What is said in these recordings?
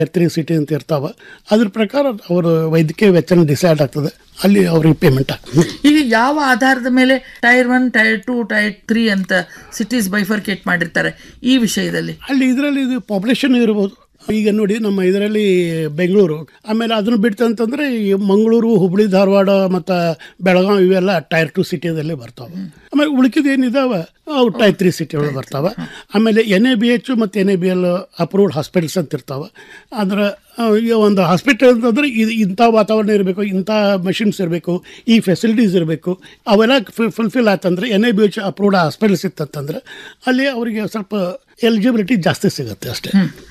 3 city ಅಂತ ಇರ್ತಾವ. ಅದ್ರ ಪ್ರಕಾರ ಅವರು ವೈದ್ಯಕೀಯ ವೆಚ್ಚನ ಡಿಸೈಡ್ ಆಗ್ತದೆ, ಅಲ್ಲಿ ಅವ್ರಿಗೆ ಪೇಮೆಂಟ್ ಆಗ್ತದೆ. ಈಗ ಯಾವ ಆಧಾರದ ಮೇಲೆ ಟೈರ್ 1, ಟೈರ್ 2, ಟೈರ್ 3 ಅಂತ ಸಿಟೀಸ್ ಬೈಫರ್ಕೇಟ್ ಮಾಡಿರ್ತಾರೆ ಈ ವಿಷಯದಲ್ಲಿ? ಅಲ್ಲಿ ಇದರಲ್ಲಿ ಇದು ಪಾಪ್ಯುಲೇಷನ್ ಇರ್ಬೋದು. ಈಗ ನೋಡಿ ನಮ್ಮ ಇದರಲ್ಲಿ ಬೆಂಗಳೂರು, ಆಮೇಲೆ ಅದನ್ನು ಬಿಡ್ತು ಅಂತಂದರೆ ಈ ಮಂಗಳೂರು, ಹುಬ್ಬಳ್ಳಿ, ಧಾರವಾಡ ಮತ್ತು ಬೆಳಗಾವಿ ಇವೆಲ್ಲ ಟೈರ್ 2 ಸಿಟಿಯಲ್ಲಿ ಬರ್ತಾವೆ. ಆಮೇಲೆ ಉಳಿಕಿದ ಏನಿದಾವೆ ಅವು ಟೈರ್ 3 ಸಿಟಿ ಒಳಗೆ ಬರ್ತಾವೆ. ಆಮೇಲೆ NABH ಮತ್ತು NABL ಅಪ್ರೂವ್ಡ್ ಹಾಸ್ಪಿಟಲ್ಸ್ ಅಂತ ಇರ್ತಾವೆ. ಅಂದ್ರೆ ಈಗ ಒಂದು ಹಾಸ್ಪಿಟಲ್ ಅಂತಂದರೆ ಇದು ಇಂಥ ವಾತಾವರಣ ಇರಬೇಕು, ಇಂಥ ಮಷಿನ್ಸ್ ಇರಬೇಕು, ಈ ಫೆಸಿಲಿಟೀಸ್ ಇರಬೇಕು, ಅವೆಲ್ಲ ಫುಲ್ಫಿಲ್ ಆಯ್ತಂದ್ರೆ NABH ಅಪ್ರೂವ್ಡ್ ಹಾಸ್ಪಿಟಲ್ಸ್ ಇತ್ತಂತಂದ್ರೆ ಅಲ್ಲಿ ಅವರಿಗೆ ಸ್ವಲ್ಪ ಎಲಿಜಿಬಿಲಿಟಿ ಜಾಸ್ತಿ ಸಿಗುತ್ತೆ ಅಷ್ಟೇ.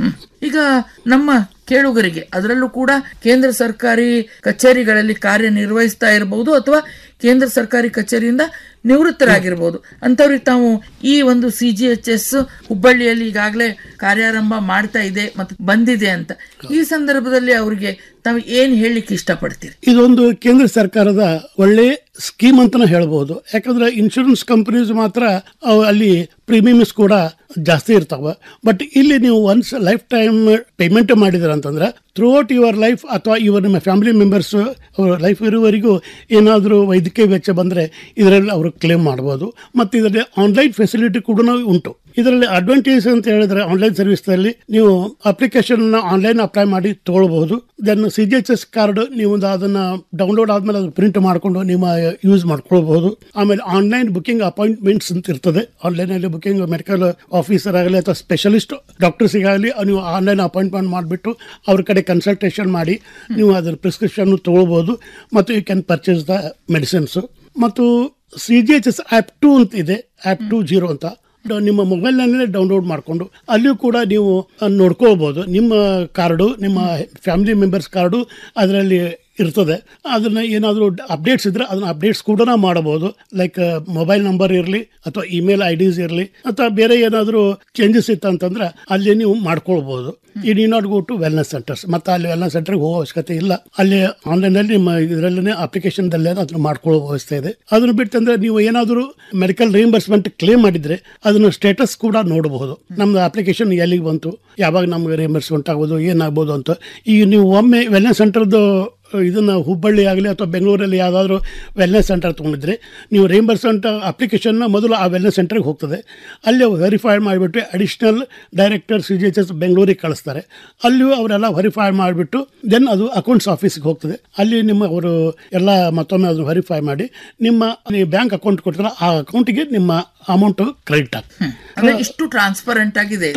ಈಗ ನಮ್ಮ ಕೇಳುಗರಿಗೆ, ಅದರಲ್ಲೂ ಕೂಡ ಕೇಂದ್ರ ಸರ್ಕಾರಿ ಕಚೇರಿಗಳಲ್ಲಿ ಕಾರ್ಯನಿರ್ವಹಿಸ್ತಾ ಇರಬಹುದು ಅಥವಾ ಕೇಂದ್ರ ಸರ್ಕಾರಿ ಕಚೇರಿಯಿಂದ ನಿವೃತ್ತರಾಗಿರ್ಬೋದು, ಅಂಥವ್ರಿಗೆ ತಾವು ಈ ಒಂದು CGHS ಹುಬ್ಬಳ್ಳಿಯಲ್ಲಿ ಈಗಾಗಲೇ ಕಾರ್ಯಾರಂಭ ಮಾಡ್ತಾ ಇದೆ ಮತ್ತು ಬಂದಿದೆ ಅಂತ ಈ ಸಂದರ್ಭದಲ್ಲಿ ಅವರಿಗೆ ತಾವು ಏನು ಹೇಳಲಿಕ್ಕೆ ಇಷ್ಟಪಡ್ತೀರಿ? ಇದೊಂದು ಕೇಂದ್ರ ಸರ್ಕಾರದ ಒಳ್ಳೆ ಸ್ಕೀಮ್ ಅಂತಾನೆ ಹೇಳ್ಬೋದು. ಯಾಕಂದ್ರೆ ಇನ್ಶೂರೆನ್ಸ್ ಕಂಪನೀಸ್ ಮಾತ್ರ ಅಲ್ಲಿ ಪ್ರೀಮಿಯಮ್ಸ್ ಕೂಡ ಜಾಸ್ತಿ ಇರ್ತಾವೆ. ಬಟ್ ಇಲ್ಲಿ ನೀವು ಒನ್ಸ್ ಲೈಫ್ ಟೈಮ್ ಪೇಮೆಂಟ್ ಮಾಡಿದ್ರೆ ಅಂತಂದ್ರೆ ಥ್ರೂಔಟ್ ಯುವರ್ ಲೈಫ್ ಅಥವಾ ನಿಮ್ಮ ಫ್ಯಾಮಿಲಿ ಮೆಂಬರ್ಸ್ ಅವರ ಲೈಫ್ ಇರುವವರೆಗೂ ಏನಾದರೂ ವೈದ್ಯಕೀಯ ವೆಚ್ಚ ಬಂದರೆ ಇದರಲ್ಲಿ ಅವರು ಕ್ಲೇಮ್ ಮಾಡ್ಬೋದು. ಮತ್ತು ಇದರಲ್ಲಿ ಆನ್ಲೈನ್ ಫೆಸಿಲಿಟಿ ಕೂಡ ಉಂಟು. ಇದರಲ್ಲಿ ಅಡ್ವಾಂಟೇಜ್ ಅಂತ ಹೇಳಿದ್ರೆ ಆನ್ಲೈನ್ ಸರ್ವಿಸ್ನಲ್ಲಿ ನೀವು ಅಪ್ಲಿಕೇಶನ್ನ ಆನ್ಲೈನ್ ಅಪ್ಲೈ ಮಾಡಿ ತೊಗೊಳ್ಬಹುದು. ದೆನ್ CGHS ಕಾರ್ಡ್ ನೀವು ಅದನ್ನು ಡೌನ್ಲೋಡ್ ಆದಮೇಲೆ ಅದು ಪ್ರಿಂಟ್ ಮಾಡಿಕೊಂಡು ನಿಮ್ಮ ಯೂಸ್ ಮಾಡ್ಕೊಳ್ಬಹುದು. ಆಮೇಲೆ ಆನ್ಲೈನ್ ಬುಕಿಂಗ್ ಅಪಾಯಿಂಟ್ಮೆಂಟ್ಸ್ ಅಂತ ಇರ್ತದೆ. ಆನ್ಲೈನಲ್ಲಿ ಬುಕಿಂಗ್ ಮೆಡಿಕಲ್ ಆಫೀಸರ್ ಆಗಲಿ ಅಥವಾ ಸ್ಪೆಷಲಿಸ್ಟ್ ಡಾಕ್ಟರ್ಸಿಗಾಗಲಿ ನೀವು ಆನ್ಲೈನ್ ಅಪಾಯಿಂಟ್ಮೆಂಟ್ ಮಾಡಿಬಿಟ್ಟು ಅವ್ರ ಕಡೆ ಕನ್ಸಲ್ಟೇಷನ್ ಮಾಡಿ ನೀವು ಅದರ ಪ್ರಿಸ್ಕ್ರಿಪ್ಷನ್ ತೊಗೊಳ್ಬೋದು ಮತ್ತು you can purchase the medicines. ಮತ್ತು CGHS ಆ್ಯಪ್ 2 ಅಂತ ಇದೆ, ಆ್ಯಪ್ 2.0 ಅಂತ ನಿಮ್ಮ ಮೊಬೈಲ್ನಲ್ಲೇ ಡೌನ್ಲೋಡ್ ಮಾಡಿಕೊಂಡು ಅಲ್ಲಿಯೂ ಕೂಡ ನೀವು ನೋಡ್ಕೊಳ್ಬೋದು. ನಿಮ್ಮ ಕಾರ್ಡು, ನಿಮ್ಮ ಫ್ಯಾಮಿಲಿ ಮೆಂಬರ್ಸ್ ಕಾರ್ಡು ಅದರಲ್ಲಿ ಇರ್ತದೆ. ಅದನ್ನು ಏನಾದರೂ ಅಪ್ಡೇಟ್ಸ್ ಇದ್ದರೆ ಅದನ್ನ ಅಪ್ಡೇಟ್ಸ್ ಕೂಡ ಮಾಡಬಹುದು. ಲೈಕ್ ಮೊಬೈಲ್ ನಂಬರ್ ಇರಲಿ ಅಥವಾ ಇಮೇಲ್ IDs ಇರಲಿ ಅಥವಾ ಬೇರೆ ಏನಾದರೂ ಚೇಂಜಸ್ ಇತ್ತು ಅಂತಂದ್ರೆ ಅಲ್ಲಿ ನೀವು ಮಾಡ್ಕೊಳ್ಬೋದು. You did not go to wellness centres. ಮತ್ತು ಅಲ್ಲಿ ವೆಲ್ನೆಸ್ ಸೆಂಟರ್ಗೆ ಹೋಗೋ ಅವಶ್ಯಕತೆ ಇಲ್ಲ. ಅಲ್ಲಿ ಆನ್ಲೈನಲ್ಲಿ ನಿಮ್ಮ ಇದರಲ್ಲೇ ಅಪ್ಲಿಕೇಶನ್ದಲ್ಲೇ ಅದನ್ನು ಮಾಡ್ಕೊಳ್ಳೋ ವ್ಯವಸ್ಥೆ ಇದೆ. ಅದನ್ನು ಬಿಟ್ಟಂದ್ರೆ ನೀವು ಏನಾದರೂ ಮೆಡಿಕಲ್ ರಿಯಂಬರ್ಸ್ಮೆಂಟ್ ಕ್ಲೇಮ್ ಮಾಡಿದರೆ ಅದನ್ನು ಸ್ಟೇಟಸ್ ಕೂಡ ನೋಡಬಹುದು. ನಮ್ದು ಅಪ್ಲಿಕೇಶನ್ ಎಲ್ಲಿಗೆ ಬಂತು, ಯಾವಾಗ ನಮ್ಗೆ ರಿಯಂಬರ್ಸ್ಮೆಂಟ್ ಆಗ್ಬೋದು, ಏನಾಗ್ಬೋದು ಅಂತ. ಈಗ ನೀವು ಒಮ್ಮೆ ವೆಲ್ನೆಸ್ ಸೆಂಟರ್ದು ಇದನ್ನು ಹುಬ್ಬಳ್ಳಿ ಆಗಲಿ ಅಥವಾ ಬೆಂಗಳೂರಲ್ಲಿ ಯಾವುದಾದ್ರೂ ವೆಲ್ನೆಸ್ ಸೆಂಟರ್ ತೊಗೊಂಡಿದ್ರೆ ನೀವು ರಿಯಂಬರ್ಸ್ಮೆಂಟ್ ಅಪ್ಲಿಕೇಶನ್ನ ಮೊದಲು ಆ ವೆಲ್ನೆಸ್ ಸೆಂಟರ್ಗೆ ಹೋಗ್ತದೆ. ಅಲ್ಲಿ ವೆರಿಫೈ ಮಾಡಿಬಿಟ್ಟು ಅಡಿಷ್ನಲ್ ಡೈರೆಕ್ಟರ್ CGHS ಬೆಂಗಳೂರಿಗೆ ಕಳಿಸ್ತಾರೆ. ಅಲ್ಲಿಯೂ ಅವರೆಲ್ಲ ವೆರಿಫೈ ಮಾಡಿಬಿಟ್ಟು ದೆನ್ ಅದು ಅಕೌಂಟ್ಸ್ ಆಫೀಸ್ಗೆ ಹೋಗ್ತದೆ. ಅಲ್ಲಿ ನಿಮ್ಮ ಅವರು ಎಲ್ಲ ಮತ್ತೊಮ್ಮೆ ಅದನ್ನು ವೆರಿಫೈ ಮಾಡಿ ನಿಮ್ಮ ಬ್ಯಾಂಕ್ ಅಕೌಂಟ್ ಕೊಡ್ತಾರೆ, ಆ ಅಕೌಂಟಿಗೆ ನಿಮ್ಮ ಅಮೌಂಟ್ ಕ್ರೆಡಿಟ್ ಆಗ್ತದೆ. ಇಷ್ಟು ಟ್ರಾನ್ಸ್ಪರೆಂಟ್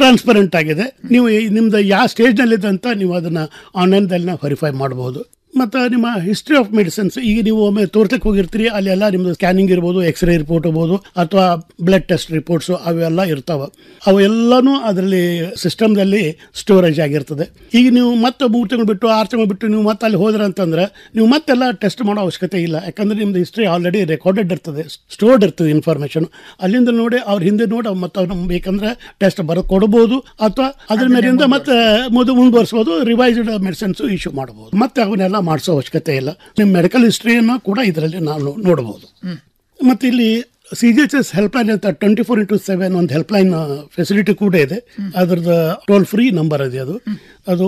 ಆಗಿದೆ. ನೀವು ನಿಮ್ದು ಯಾವ ಸ್ಟೇಜ್ನಲ್ಲಿದೆ ಅಂತ ನೀವು ಅದನ್ನು ಆನ್ಲೈನ್ದಲ್ಲಿ ವೆರಿಫೈ ಮಾಡ್ಬೋದು. ಮತ್ತು ನಿಮ್ಮ ಹಿಸ್ಟ್ರಿ ಆಫ್ ಮೆಡಿಸಿನ್ಸ್, ಈಗ ನೀವು ಒಮ್ಮೆ ತೋರ್ಸಕ್ಕೆ ಹೋಗಿರ್ತೀರಿ, ಅಲ್ಲೆಲ್ಲ ನಿಮ್ಮದು ಸ್ಕ್ಯಾನಿಂಗ್ ಇರ್ಬೋದು, ಎಕ್ಸ್ರೇ ರಿಪೋರ್ಟ್ ಇರ್ಬೋದು ಅಥವಾ ಬ್ಲಡ್ ಟೆಸ್ಟ್ ರಿಪೋರ್ಟ್ಸು ಅವೆಲ್ಲ ಇರ್ತಾವೆ. ಅವೆಲ್ಲನೂ ಅದರಲ್ಲಿ ಸಿಸ್ಟಮ್ದಲ್ಲಿ ಸ್ಟೋರೇಜ್ ಆಗಿರ್ತದೆ. ಈಗ ನೀವು ಮತ್ತೆ 3 ತಿಂಗಳು ಬಿಟ್ಟು 6 ತಿಂಗಳು ಬಿಟ್ಟು ನೀವು ಮತ್ತೆ ಅಲ್ಲಿ ಹೋದ್ರೆ ಅಂತಂದ್ರೆ ನೀವು ಮತ್ತೆಲ್ಲ ಟೆಸ್ಟ್ ಮಾಡೋ ಅವಶ್ಯಕತೆ ಇಲ್ಲ. ಯಾಕಂದರೆ ನಿಮ್ಮದು ಹಿಸ್ಟ್ರಿ ಆಲ್ರೆಡಿ ರೆಕಾರ್ಡೆಡ್ ಇರ್ತದೆ, ಸ್ಟೋರ್ಡ್ ಇರ್ತದೆ ಇನ್ಫಾರ್ಮೇಷನ್. ಅಲ್ಲಿಂದ ನೋಡಿ ಅವ್ರ ಹಿಂದೆ ನೋಡಿ ಮತ್ತು ಅವ್ರು ಬೇಕಂದ್ರೆ ಟೆಸ್ಟ್ ಬರೋ ಕೊಡ್ಬೋದು ಅಥವಾ ಅದ್ರ ಮೇಲಿಂದ ಮತ್ತೆ ಮುಂದುವರಿಸ್ಬೋದು. ರಿವೈಸ್ಡ್ ಮೆಡಿಸಿನ್ಸ್ ಇಶ್ಯೂ ಮಾಡ್ಬೋದು. ಮತ್ತೆ ಅವನ್ನೆಲ್ಲ ಮಾಡಿಸೋ ಅವಶ್ಯಕತೆ ಇಲ್ಲ. ನಿಮ್ಮ ಮೆಡಿಕಲ್ ಹಿಸ್ಟ್ರಿಯನ್ನು ಕೂಡ ಇದರಲ್ಲಿ ನಾವು ನೋಡಬಹುದು. ಮತ್ತು ಇಲ್ಲಿ CGHS ಹೆಲ್ಪ್ಲೈನ್ ಅಂತ 24/7 ಒಂದು ಹೆಲ್ಪ್ಲೈನ್ ಫೆಸಿಲಿಟಿ ಕೂಡ ಇದೆ. ಅದ್ರದ್ದು ಟೋಲ್ ಫ್ರೀ ನಂಬರ್ ಇದೆ. ಅದು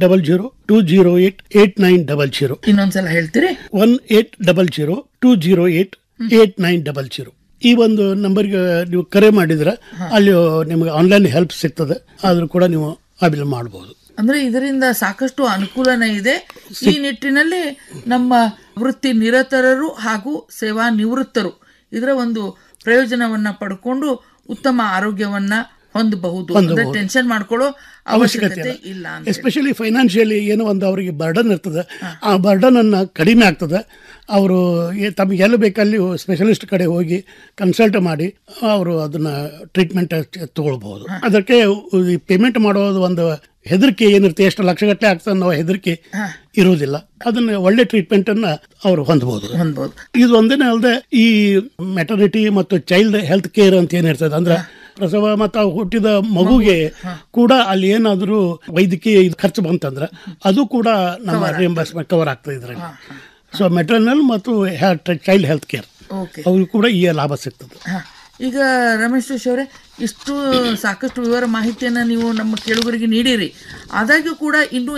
1800-208-8900. ಇನ್ನೊಂದ್ಸಲ ಹೇಳ್ತೀರಿ? 1800-208-8900. ಈ ಒಂದು ನಂಬರ್ಗೆ ನೀವು ಕರೆ ಮಾಡಿದ್ರೆ ಅಲ್ಲಿ ನಿಮಗೆ ಆನ್ಲೈನ್ ಹೆಲ್ಪ್ ಸಿಗ್ತದೆ. ಆದ್ರೂ ಕೂಡ ನೀವು ಅಭಿಲ್ ಮಾಡಬಹುದು. ಅಂದ್ರೆ ಇದರಿಂದ ಸಾಕಷ್ಟು ಅನುಕೂಲನೇ ಇದೆ. ಈ ನಿಟ್ಟಿನಲ್ಲಿ ನಮ್ಮ ವೃತ್ತಿ ನಿರತರರು ಹಾಗೂ ಸೇವಾ ನಿವೃತ್ತರು ಇದರ ಒಂದು ಪ್ರಯೋಜನವನ್ನ ಪಡ್ಕೊಂಡು ಉತ್ತಮ ಆರೋಗ್ಯವನ್ನ ಹೊಂದಬಹುದು. ಟೆನ್ಷನ್ ಮಾಡ್ಕೊಳ್ಳೋ ಅವಶ್ಯಕತೆ ಇಲ್ಲ. ಎಸ್ಪೆಷಲಿ ಫೈನಾನ್ಷಿಯಲಿ ಏನೋ ಒಂದು ಅವರಿಗೆ ಬರ್ಡನ್ ಇರ್ತದೆ, ಆ ಬರ್ಡನ್ ಅನ್ನ ಕಡಿಮೆ ಆಗ್ತದೆ. ಅವರು ತಮಗೆ ಎಲ್ಲಿ ಬೇಕಲ್ಲಿ ಸ್ಪೆಷಲಿಸ್ಟ್ ಕಡೆ ಹೋಗಿ ಕನ್ಸಲ್ಟ್ ಮಾಡಿ ಅವರು ಅದನ್ನ ಟ್ರೀಟ್ಮೆಂಟ್ ತಗೊಳ್ಬಹುದು. ಅದಕ್ಕೆ ಪೇಮೆಂಟ್ ಮಾಡೋದು ಒಂದು ಹೆದರಿಕೆ ಏನಿರುತ್ತೆ, ಎಷ್ಟು ಲಕ್ಷಗಟ್ಟಲೆ ಆಗ್ತದೆ ಅನ್ನೋ ಹೆದರಿಕೆ ಇರುವುದಿಲ್ಲ. ಅದನ್ನ ಒಳ್ಳೆ ಟ್ರೀಟ್ಮೆಂಟ್ ಅನ್ನ ಅವರು ಹೊಂದಬಹುದು. ಇದು ಒಂದೇನೆ ಅಲ್ಲದೆ ಈ ಮೆಟರ್ನಿಟಿ ಮತ್ತು ಚೈಲ್ಡ್ ಹೆಲ್ತ್ ಕೇರ್ ಅಂತ ಏನಿರ್ತದೆ, ಅಂದ್ರೆ ಪ್ರಸವ ಮತ್ತು ಹುಟ್ಟಿದ ಮಗುಗೆ ಕೂಡ ಅಲ್ಲಿ ಏನಾದರೂ ವೈದ್ಯಕೀಯ ಖರ್ಚು ಬಂತಂದ್ರೆ ಅದು ಕೂಡ ನಮ್ಮ ರಿಯಂಬರ್ಸ್ಮೆಂಟ್ ಕವರ್ ಆಗ್ತದೆ ಇದರಲ್ಲಿ. ಸೊ ಮೆಟರ್ನಲ್ ಮತ್ತು ಚೈಲ್ಡ್ ಹೆಲ್ತ್ ಕೇರ್ ಅವ್ರಿಗೂ ಕೂಡ ಈ ಲಾಭ ಸಿಗ್ತದೆ. ಈಗ ರಮೇಶ್ ಅವರೇ, ಇಷ್ಟು ಸಾಕಷ್ಟು ವಿವರ ಮಾಹಿತಿಯನ್ನು ನೀವು ನಮ್ಮ ಕೇಳುಗರಿಗೆ ನೀಡಿರಿ. ಆದಾಗ್ಯೂ ಕೂಡ ಇನ್ನೂ